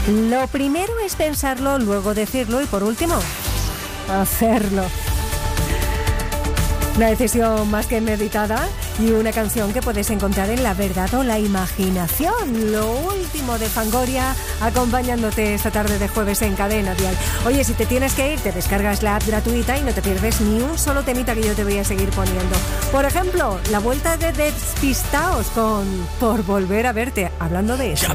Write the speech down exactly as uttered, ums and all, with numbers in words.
Lo primero es pensarlo, luego decirlo y por último, hacerlo. Una decisión más que meditada y una canción que puedes encontrar en La Verdad o la Imaginación. Lo último de Fangoria, acompañándote esta tarde de jueves en Cadena Dial. Oye, si te tienes que ir, te descargas la app gratuita y no te pierdes ni un solo temita que yo te voy a seguir poniendo. Por ejemplo, la vuelta de Despistaos con Por Volver a Verte, hablando de eso.